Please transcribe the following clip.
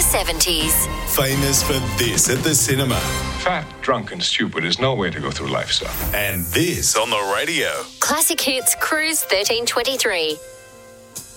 70s. Famous for this at the cinema. Fat, drunk and stupid is no way to go through life, sir. And this on the radio. Classic Hits Cruise 1323.